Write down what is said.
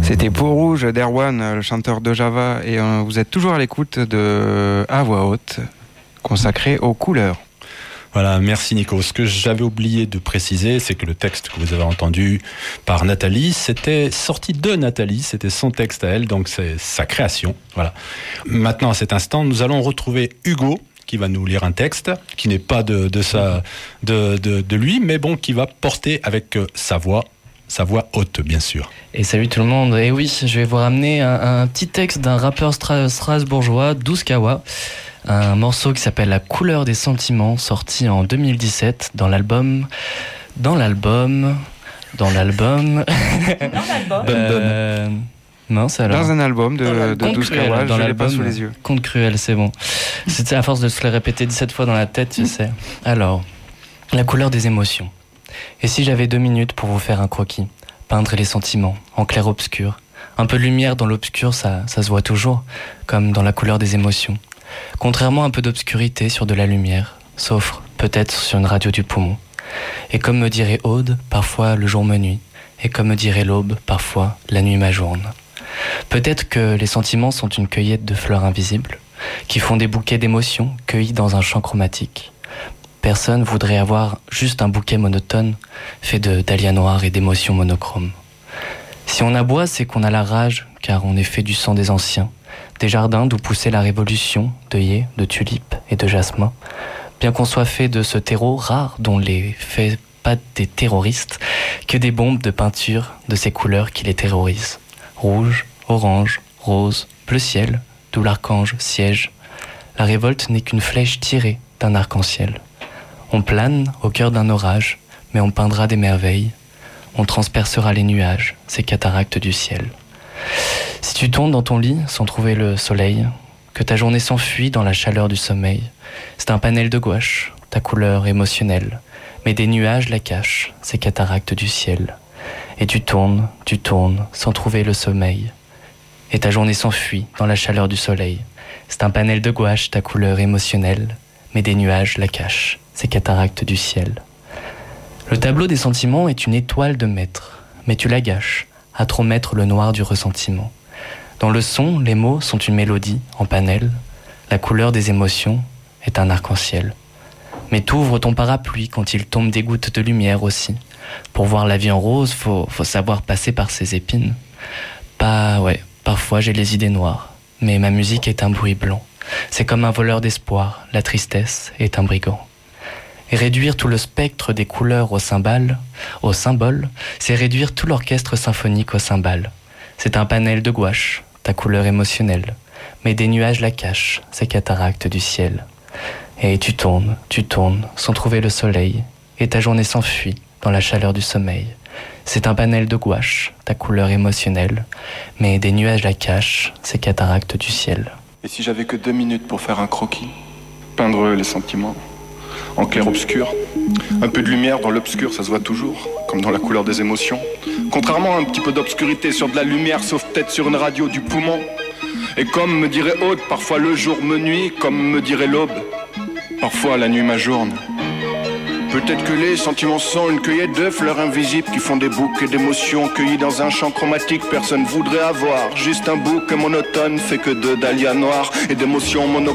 C'était Peau Rouge d'Erwan, le chanteur de Java, et vous êtes toujours à l'écoute de À Voix Haute, consacré aux couleurs. Voilà, merci Nico. Ce que j'avais oublié de préciser, c'est que le texte que vous avez entendu par Nathalie, c'était sorti de Nathalie, c'était son texte à elle, donc c'est sa création. Voilà. Maintenant, à cet instant, nous allons retrouver Hugo, qui va nous lire un texte qui n'est pas de lui, mais bon, qui va porter avec sa voix haute, bien sûr. Et salut tout le monde. Et oui, je vais vous ramener un petit texte d'un rappeur strasbourgeois, Douskawa. Un morceau qui s'appelle La couleur des sentiments, sorti en 2017 dans l'album. Mince alors. Dans un album de Douskawa, je l'ai pas sous les yeux. Conte cruel, c'est bon. C'était à force de se le répéter 17 fois dans la tête, tu sais. Alors, la couleur des émotions. Et si j'avais 2 minutes pour vous faire un croquis, peindre les sentiments en clair-obscur. Un peu de lumière dans l'obscur, ça se voit toujours, comme dans la couleur des émotions. Contrairement à un peu d'obscurité sur de la lumière, sauf peut-être sur une radio du poumon. Et comme me dirait Aude, parfois le jour me nuit, et comme me dirait l'aube, parfois la nuit m'ajourne. Peut-être que les sentiments sont une cueillette de fleurs invisibles, qui font des bouquets d'émotions cueillis dans un champ chromatique. Personne voudrait avoir juste un bouquet monotone, fait de dahlias noirs et d'émotions monochromes. Si on aboie, c'est qu'on a la rage, car on est fait du sang des anciens, des jardins d'où poussait la révolution, d'œillets, de tulipes et de jasmin, bien qu'on soit fait de ce terreau rare dont les fait pas des terroristes, que des bombes de peinture de ces couleurs qui les terrorisent. Rouge, orange, rose, bleu ciel, d'où l'archange siège. La révolte n'est qu'une flèche tirée d'un arc-en-ciel. On plane au cœur d'un orage, mais on peindra des merveilles. On transpercera les nuages, ces cataractes du ciel. Si tu tombes dans ton lit sans trouver le soleil, que ta journée s'enfuit dans la chaleur du sommeil, c'est un panel de gouache, ta couleur émotionnelle, mais des nuages la cachent, ces cataractes du ciel. Et tu tournes, sans trouver le sommeil, et ta journée s'enfuit dans la chaleur du soleil. C'est un panel de gouache, ta couleur émotionnelle, mais des nuages la cachent, ces cataractes du ciel. Le tableau des sentiments est une étoile de maître, mais tu la gâches, à trop mettre le noir du ressentiment. Dans le son, les mots sont une mélodie en panel, la couleur des émotions est un arc-en-ciel. Mais t'ouvres ton parapluie quand il tombe des gouttes de lumière aussi. Pour voir la vie en rose, faut savoir passer par ses épines. Parfois j'ai les idées noires, mais ma musique est un bruit blanc. C'est comme un voleur d'espoir, la tristesse est un brigand. Et réduire tout le spectre des couleurs au symbole, c'est réduire tout l'orchestre symphonique au cymbale. C'est un panel de gouache, ta couleur émotionnelle, mais des nuages la cachent, ces cataractes du ciel. Et tu tournes, sans trouver le soleil, et ta journée s'enfuit dans la chaleur du sommeil. C'est un panel de gouache, ta couleur émotionnelle, mais des nuages la cachent, ces cataractes du ciel. Et si j'avais que 2 minutes pour faire un croquis, peindre les sentiments en clair-obscur, un peu de lumière dans l'obscur, ça se voit toujours, comme dans la couleur des émotions. Contrairement à un petit peu d'obscurité sur de la lumière, sauf peut-être sur une radio du poumon. Et comme me dirait Aude, parfois le jour me nuit, comme me dirait l'aube, parfois la nuit m'ajourne. Peut-être que les sentiments sont une cueillette de fleurs invisibles qui font des bouquets d'émotions cueillis dans un champ chromatique. Personne voudrait avoir juste un bouquet monotone fait que de dahlias noirs et d'émotions monochromes.